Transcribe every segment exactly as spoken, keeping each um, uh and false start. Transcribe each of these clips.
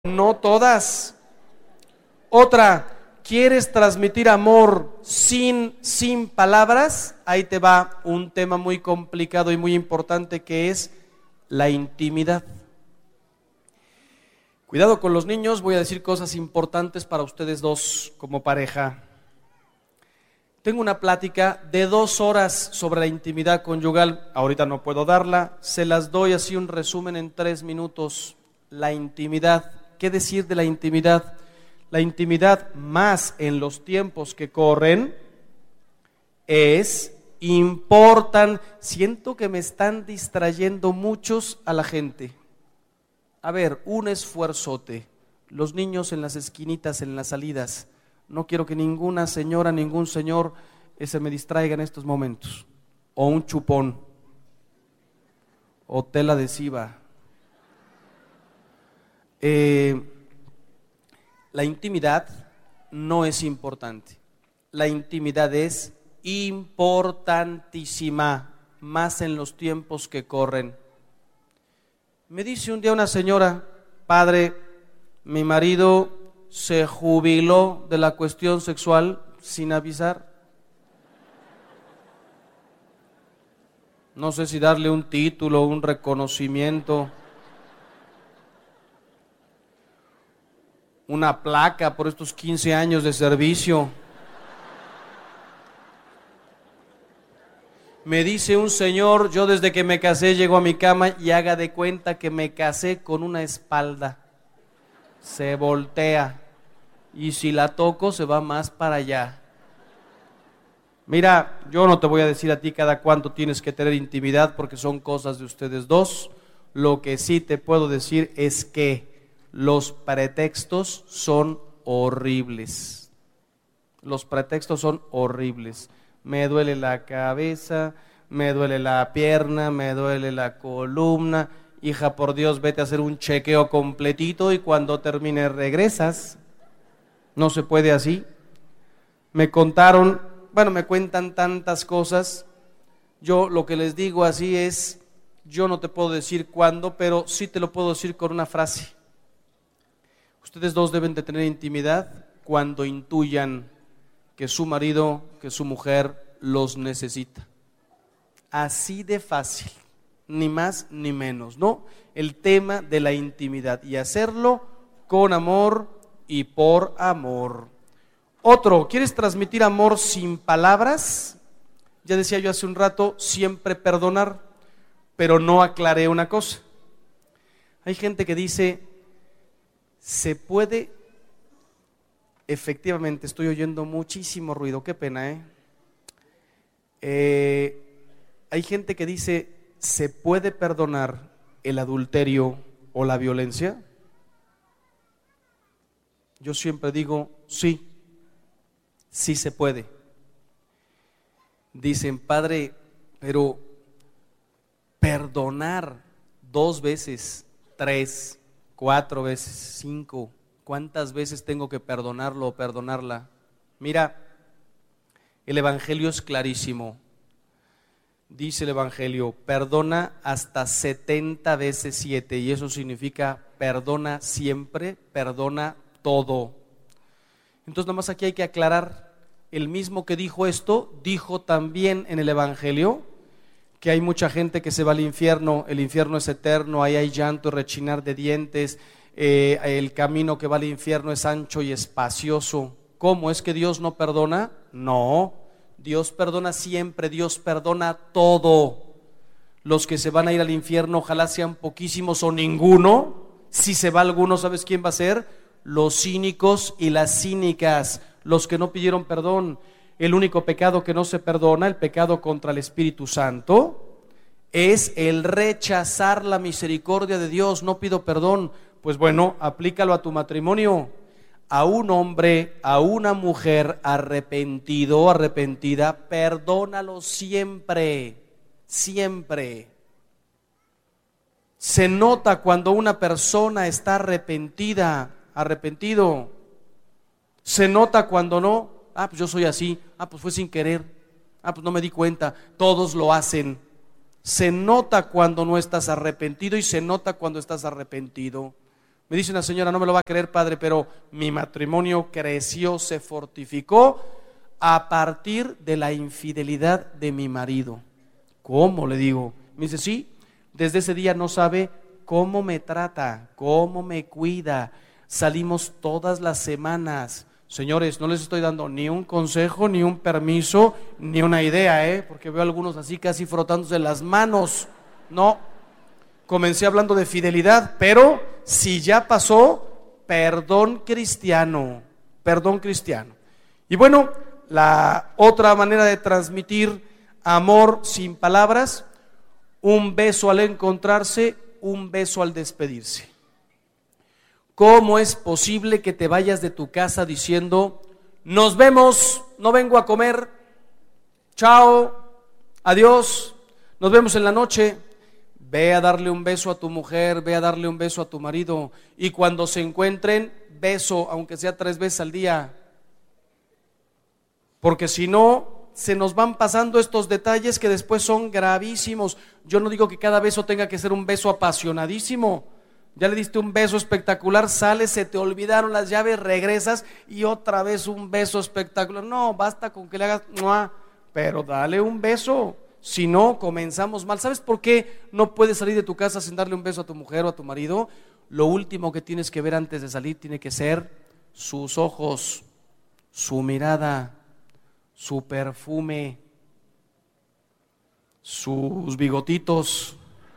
No todas. Otra, ¿quieres transmitir amor sin, sin palabras? Ahí te va un tema muy complicado y muy importante, que es la intimidad. Cuidado con los niños, voy a decir cosas importantes para ustedes dos como pareja. Tengo una plática de dos horas sobre la intimidad conyugal. Ahorita no puedo darla, se las doy así un resumen en tres minutos. La intimidad, ¿qué decir de la intimidad? La intimidad, más en los tiempos que corren, es importante. Siento que me están distrayendo muchos a la gente. A ver, un esfuerzote. Los niños en las esquinitas, en las salidas. No quiero que ninguna señora, ningún señor eh, se me distraiga en estos momentos. O un chupón. O tela adhesiva. Eh, la intimidad no es importante. La intimidad es importantísima, más en los tiempos que corren. Me dice un día una señora: padre, mi marido se jubiló de la cuestión sexual sin avisar. No sé si darle un título, un reconocimiento, una placa por estos quince años de servicio. Me dice un señor: yo desde que me casé llego a mi cama y haga de cuenta que me casé con una espalda. Se voltea y si la toco se va más para allá. Mira, yo no te voy a decir a ti cada cuánto tienes que tener intimidad, porque son cosas de ustedes dos. Lo que sí te puedo decir es que los pretextos son horribles. Los pretextos son horribles. Me duele la cabeza, me duele la pierna, me duele la columna. Hija, por Dios, vete a hacer un chequeo completito y cuando termine regresas. No se puede así. Me contaron, bueno, me cuentan tantas cosas. Yo lo que les digo así es, yo no te puedo decir cuándo, pero sí te lo puedo decir con una frase. Ustedes dos deben de tener intimidad cuando intuyan que su marido, que su mujer los necesita. Así de fácil, ni más ni menos, ¿no? El tema de la intimidad, y hacerlo con amor y por amor. Otro, ¿quieres transmitir amor sin palabras? Ya decía yo hace un rato, siempre perdonar, pero no aclaré una cosa. Hay gente que dice, se puede... Efectivamente, estoy oyendo muchísimo ruido, qué pena, ¿eh? eh hay gente que dice, ¿se puede perdonar el adulterio o la violencia? Yo siempre digo, sí, sí se puede. Dicen, padre, pero perdonar dos veces, tres, cuatro veces, cinco, ¿cuántas veces tengo que perdonarlo o perdonarla? Mira, el Evangelio es clarísimo. Dice el Evangelio, perdona hasta setenta veces siete, y eso significa perdona siempre, perdona todo. Entonces nada más aquí hay que aclarar, el mismo que dijo esto, dijo también en el Evangelio que hay mucha gente que se va al infierno, el infierno es eterno, ahí hay llanto y rechinar de dientes, eh, el camino que va al infierno es ancho y espacioso. ¿Cómo? ¿Es que Dios no perdona? No, Dios perdona siempre, Dios perdona todo. Los que se van a ir al infierno ojalá sean poquísimos o ninguno. Si se va alguno, ¿sabes quién va a ser? Los cínicos y las cínicas, los que no pidieron perdón. El único pecado que no se perdona, el pecado contra el Espíritu Santo, es el rechazar la misericordia de Dios. No pido perdón. Pues bueno, aplícalo a tu matrimonio. A un hombre, a una mujer arrepentido o arrepentida, perdónalo siempre, siempre. Se nota cuando una persona está arrepentida, arrepentido. Se nota cuando no. Ah, pues yo soy así. Ah, pues fue sin querer. Ah, pues no me di cuenta. Todos lo hacen. Se nota cuando no estás arrepentido y se nota cuando estás arrepentido. Me dice una señora, no me lo va a creer, padre, pero mi matrimonio creció, se fortificó a partir de la infidelidad de mi marido. ¿Cómo? Le digo. Me dice, sí, desde ese día no sabe cómo me trata, cómo me cuida. Salimos todas las semanas. Señores, no les estoy dando ni un consejo, ni un permiso, ni una idea, ¿eh? Porque veo a algunos así casi frotándose las manos. No, comencé hablando de fidelidad, pero si ya pasó, perdón cristiano, perdón cristiano. Y bueno, la otra manera de transmitir amor sin palabras, un beso al encontrarse, un beso al despedirse. ¿Cómo es posible que te vayas de tu casa diciendo, nos vemos, no vengo a comer, chao, adiós, nos vemos en la noche? Ve a darle un beso a tu mujer, ve a darle un beso a tu marido, y cuando se encuentren, beso, aunque sea tres veces al día. Porque si no, se nos van pasando estos detalles que después son gravísimos. Yo no digo que cada beso tenga que ser un beso apasionadísimo. Ya le diste un beso espectacular, sales, se te olvidaron las llaves, regresas y otra vez un beso espectacular. No, basta con que le hagas, ¡mua!, pero dale un beso. Si no, comenzamos mal. ¿Sabes por qué no puedes salir de tu casa sin darle un beso a tu mujer o a tu marido? Lo último que tienes que ver antes de salir tiene que ser sus ojos, su mirada, su perfume, sus bigotitos.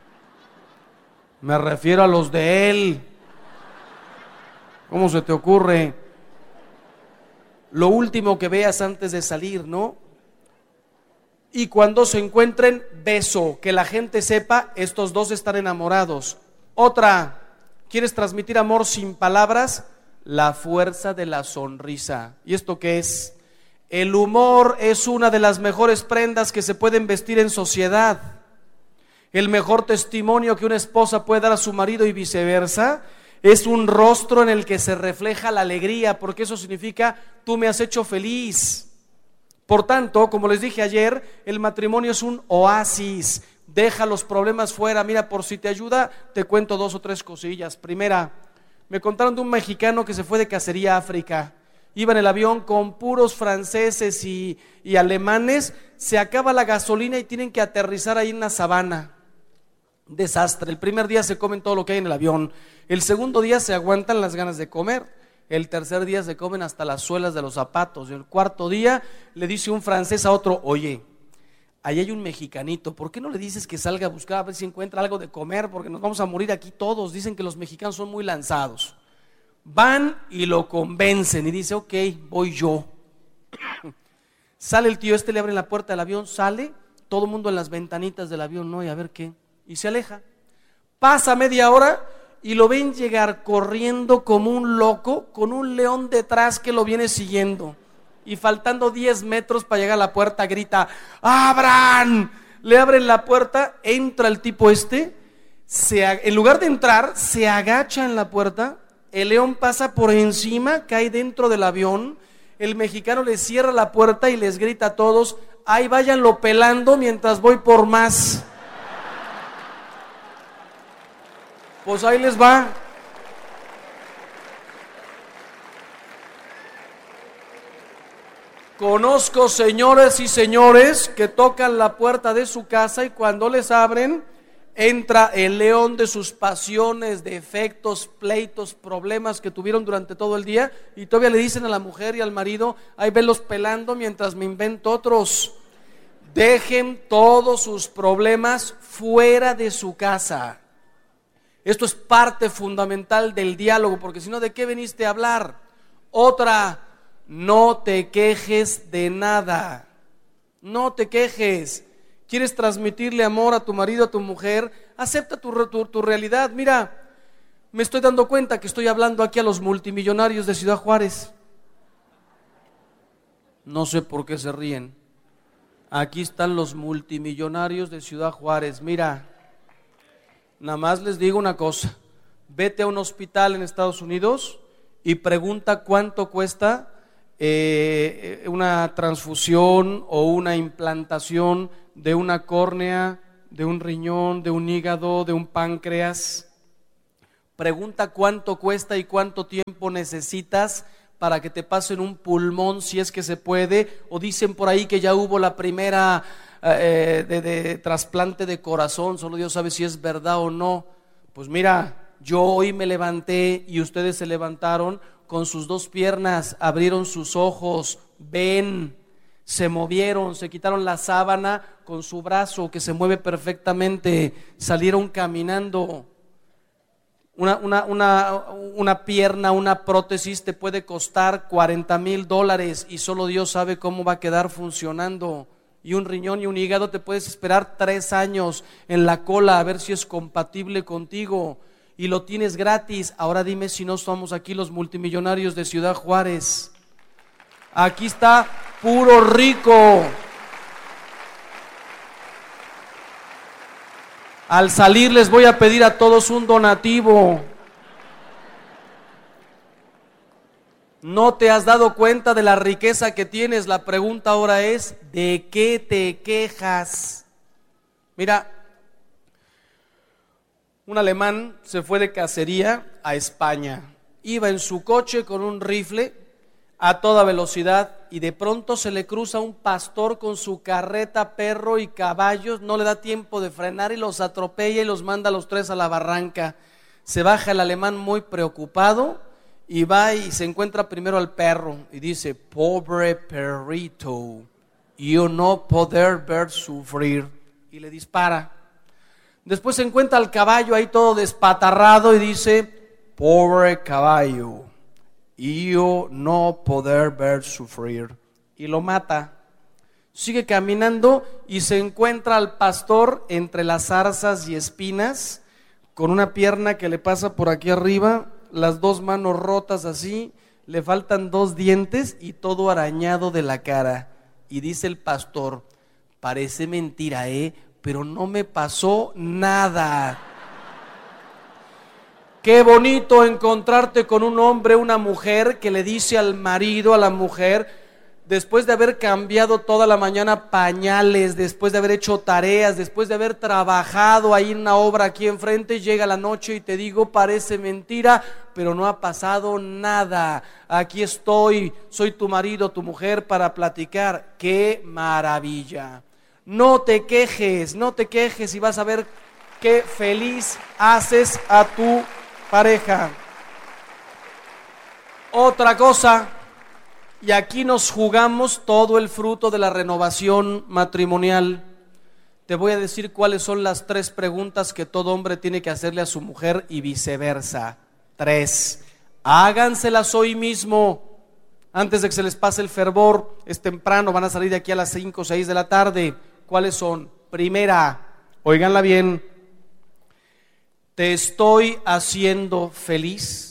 Me refiero a los de él. ¿Cómo se te ocurre? Lo último que veas antes de salir, ¿no? Y cuando se encuentren, beso, que la gente sepa, estos dos están enamorados. Otra, ¿quieres transmitir amor sin palabras? La fuerza de la sonrisa. ¿Y esto qué es? El humor es una de las mejores prendas que se pueden vestir en sociedad. El mejor testimonio que una esposa puede dar a su marido y viceversa es un rostro en el que se refleja la alegría, porque eso significa, tú me has hecho feliz. Por tanto, como les dije ayer, el matrimonio es un oasis. Deja los problemas fuera. Mira, por si te ayuda, te cuento dos o tres cosillas. Primera, me contaron de un mexicano que se fue de cacería a África. Iba en el avión con puros franceses y, y alemanes. Se acaba la gasolina y tienen que aterrizar ahí en una sabana. Desastre. El primer día se comen todo lo que hay en el avión. El segundo día se aguantan las ganas de comer. El tercer día se comen hasta las suelas de los zapatos. Y el cuarto día le dice un francés a otro, oye, ahí hay un mexicanito, ¿por qué no le dices que salga a buscar a ver si encuentra algo de comer? Porque nos vamos a morir aquí todos. Dicen que los mexicanos son muy lanzados. Van y lo convencen y dice, ok, voy yo. Sale el tío este, le abren la puerta del avión, sale, todo el mundo en las ventanitas del avión, no, y a ver qué, y se aleja. Pasa media hora y lo ven llegar corriendo como un loco, con un león detrás que lo viene siguiendo. Y faltando diez metros para llegar a la puerta, grita, ¡abran! Le abren la puerta, entra el tipo este, se, en lugar de entrar, se agacha en la puerta. El león pasa por encima, cae dentro del avión. El mexicano le cierra la puerta y les grita a todos, ahí váyanlo pelando mientras voy por más. Pues ahí les va. Conozco señores y señores que tocan la puerta de su casa y cuando les abren, entra el león de sus pasiones, defectos, pleitos, problemas que tuvieron durante todo el día y todavía le dicen a la mujer y al marido, ahí venlos pelando mientras me invento otros. Dejen todos sus problemas fuera de su casa. Esto es parte fundamental del diálogo, porque si no, ¿de qué veniste a hablar? Otra, no te quejes de nada. No te quejes. ¿Quieres transmitirle amor a tu marido, a tu mujer? Acepta tu, tu, tu realidad. Mira, me estoy dando cuenta que estoy hablando aquí a los multimillonarios de Ciudad Juárez. No sé por qué se ríen. Aquí están los multimillonarios de Ciudad Juárez. Mira, nada más les digo una cosa. Vete a un hospital en Estados Unidos y pregunta cuánto cuesta eh, una transfusión o una implantación de una córnea, de un riñón, de un hígado, de un páncreas. Pregunta cuánto cuesta y cuánto tiempo necesitas para que te pasen un pulmón, si es que se puede, o dicen por ahí que ya hubo la primera eh, de, de trasplante de corazón, solo Dios sabe si es verdad o no. Pues mira, yo hoy me levanté y ustedes se levantaron con sus dos piernas, abrieron sus ojos, ven, se movieron, se quitaron la sábana con su brazo que se mueve perfectamente, salieron caminando. Una, una, una, una pierna, una prótesis te puede costar cuarenta mil dólares y solo Dios sabe cómo va a quedar funcionando. Y un riñón y un hígado te puedes esperar tres años en la cola a ver si es compatible contigo y lo tienes gratis. Ahora dime si no somos aquí los multimillonarios de Ciudad Juárez. Aquí está puro rico. Al salir les voy a pedir a todos un donativo. ¿No te has dado cuenta de la riqueza que tienes? La pregunta ahora es, ¿de qué te quejas? Mira, un alemán se fue de cacería a España. Iba en su coche con un rifle a toda velocidad y de pronto se le cruza un pastor con su carreta, perro y caballos, no le da tiempo de frenar y los atropella y los manda a los tres a la barranca. Se baja el alemán muy preocupado y va y se encuentra primero al perro y dice, pobre perrito, yo no poder ver sufrir, y le dispara. Después se encuentra al caballo ahí todo despatarrado y dice, pobre caballo, y yo no poder ver sufrir, y lo mata. Sigue caminando y se encuentra al pastor entre las zarzas y espinas, con una pierna que le pasa por aquí arriba, las dos manos rotas así, le faltan dos dientes y todo arañado de la cara. Y dice el pastor, parece mentira, ¿eh? Pero no me pasó nada. Qué bonito encontrarte con un hombre, una mujer que le dice al marido, a la mujer, después de haber cambiado toda la mañana pañales, después de haber hecho tareas, después de haber trabajado ahí en una obra aquí enfrente, llega la noche y te digo, parece mentira, pero no ha pasado nada. Aquí estoy, soy tu marido, tu mujer para platicar. ¡Qué maravilla! No te quejes, no te quejes y vas a ver qué feliz haces a tu pareja. Otra cosa, y aquí nos jugamos todo el fruto de la renovación matrimonial. Te voy a decir cuáles son las tres preguntas que todo hombre tiene que hacerle a su mujer y viceversa. Tres. Háganselas hoy mismo, antes de que se les pase el fervor. Es temprano, van a salir de aquí a las cinco o seis de la tarde. ¿Cuáles son? Primera, óiganla bien. ¿Te estoy haciendo feliz?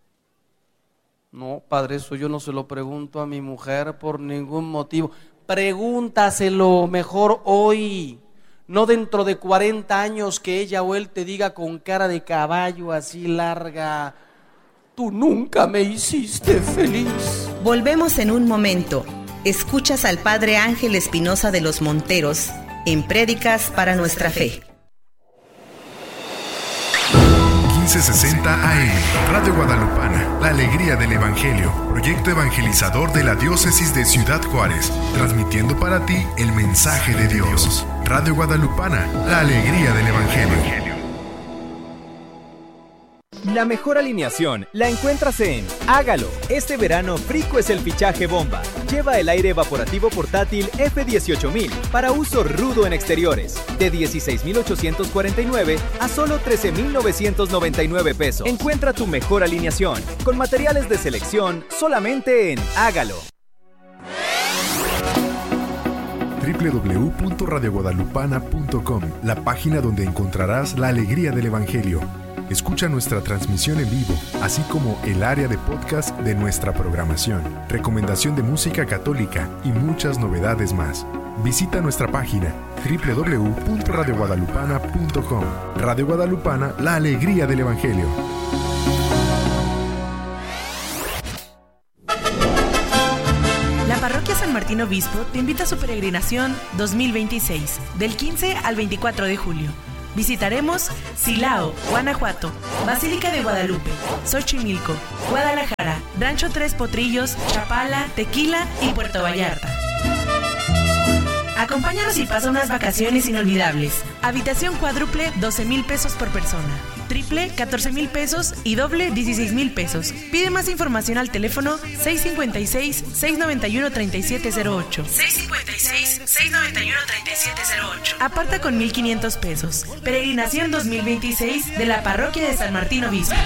No, padre, eso yo no se lo pregunto a mi mujer por ningún motivo. Pregúntaselo mejor hoy, no dentro de cuarenta años que ella o él te diga con cara de caballo así larga, tú nunca me hiciste feliz. Volvemos en un momento. Escuchas al padre Ángel Espinosa de los Monteros en Prédicas para Nuestra Fe. quince sesenta A M, Radio Guadalupana, la alegría del Evangelio, proyecto evangelizador de la diócesis de Ciudad Juárez, transmitiendo para ti el mensaje de Dios. Radio Guadalupana, la alegría del Evangelio. La mejor alineación la encuentras en Hágalo. Este verano Frico es el fichaje bomba. Lleva el aire evaporativo portátil F dieciocho mil para uso rudo en exteriores, de dieciséis mil ochocientos cuarenta y nueve a solo trece mil novecientos noventa y nueve pesos. Encuentra tu mejor alineación con materiales de selección solamente en Hágalo. doble u doble u doble u punto radio guadalupana punto com, la página donde encontrarás la alegría del Evangelio. Escucha nuestra transmisión en vivo, así como el área de podcast de nuestra programación, recomendación de música católica y muchas novedades más. Visita nuestra página doble u doble u doble u punto radio guadalupana punto com. Radio Guadalupana, la alegría del Evangelio. La Parroquia San Martín Obispo te invita a su peregrinación dos mil veintiséis, del quince al veinticuatro de julio. Visitaremos Silao, Guanajuato, Basílica de Guadalupe, Xochimilco, Guadalajara, Rancho Tres Potrillos, Chapala, Tequila y Puerto Vallarta. Acompáñanos y pasa unas vacaciones inolvidables. Habitación cuádruple, doce mil pesos por persona. Triple, catorce mil pesos y doble, dieciséis mil pesos. Pide más información al teléfono seis cinco seis, seis nueve uno, tres siete cero ocho. seis cinco seis, seis nueve uno, tres siete cero ocho. Aparta con mil quinientos pesos. Peregrinación dos mil veintiséis de la Parroquia de San Martín Obispo.